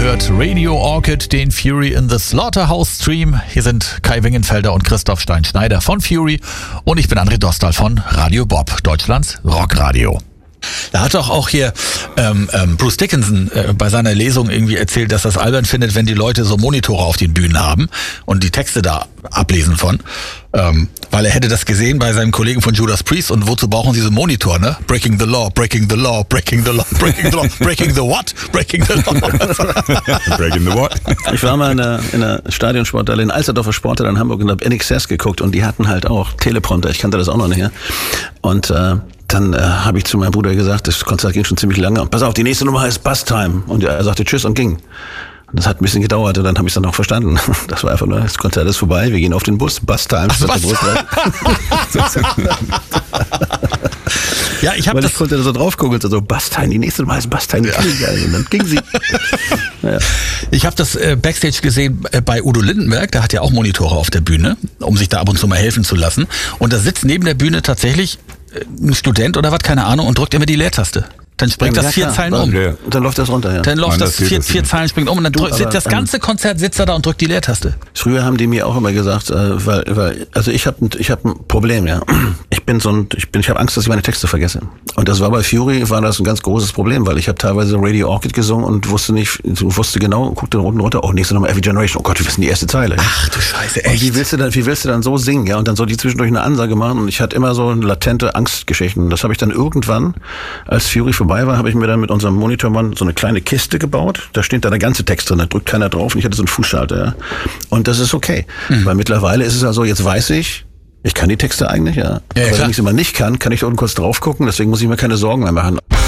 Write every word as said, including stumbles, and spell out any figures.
hört Radio Orchid, den Fury in the Slaughterhouse Stream. Hier sind Kai Wingenfelder und Christoph Stein-Schneider von Fury und ich bin André Dostal von Radio Bob, Deutschlands Rockradio. Da hat doch auch hier ähm, ähm, Bruce Dickinson äh, bei seiner Lesung irgendwie erzählt, dass das albern findet, wenn die Leute so Monitore auf den Bühnen haben und die Texte da ablesen von. Ähm, weil er hätte das gesehen bei seinem Kollegen von Judas Priest und wozu brauchen sie so einen Monitor, ne? Breaking the law, breaking the law, breaking the law, breaking the law, breaking the what? Breaking the law. Breaking the what? Ich war mal in der, in der Stadionsporthalle in Alsterdorfer Sporthalle in Hamburg und habe N X S geguckt und die hatten halt auch Teleprompter, ich kannte das auch noch nicht. Ja? Und äh, dann äh, habe ich zu meinem Bruder gesagt, das Konzert ging schon ziemlich lange. Pass auf, die nächste Nummer heißt Bus Time. Und er sagte Tschüss und ging. Und das hat ein bisschen gedauert und dann habe ich es dann auch verstanden. Das war einfach nur, das Konzert ist vorbei, wir gehen auf den Bus. Bus Time. Ach, der Bus ja, ich habe das... das... Ich konnte da so drauf gucken und so, Bus Time, die nächste Nummer heißt Bus Time. Ja. Und dann ging sie. Ja. Ich habe das äh, Backstage gesehen äh, bei Udo Lindenberg, der hat ja auch Monitore auf der Bühne, um sich da ab und zu mal helfen zu lassen. Und da sitzt neben der Bühne tatsächlich ein Student oder was, keine Ahnung, und drückt immer die Leertaste. Dann springt ja, das vier klar. Zeilen um. Ja. Und dann läuft das runter, ja. Dann läuft Nein, das, das vier, das vier Zeilen springt um und dann du, drückt das ganze Konzert sitzt er da und drückt die Leertaste. Früher haben die mir auch immer gesagt, äh, weil, weil, also ich habe ich hab ein Problem, ja. Ich bin so ein, ich bin, ich habe Angst, dass ich meine Texte vergesse. Und das war bei Fury, war das ein ganz großes Problem, weil ich habe teilweise Radio Orchid gesungen und wusste nicht, wusste genau, guckte unten runter, oh, nächste Nummer Every Generation, oh Gott, wir wissen die erste Zeile. Ach du Scheiße, echt? Und wie willst du dann, wie willst du dann so singen, ja? Und dann soll die zwischendurch eine Ansage machen und ich hatte immer so latente Angstgeschichten. Das habe ich dann irgendwann, als Fury vorbei war, habe ich mir dann mit unserem Monitormann so eine kleine Kiste gebaut. Da steht da der ganze Text drin, da drückt keiner drauf und ich hatte so einen Fußschalter, ja. Und das ist okay. Mhm. Weil mittlerweile ist es also, jetzt weiß ich, ich kann die Texte eigentlich, ja. ja Aber klar. wenn ich sie mal nicht kann, kann ich da unten kurz drauf gucken, deswegen muss ich mir keine Sorgen mehr machen.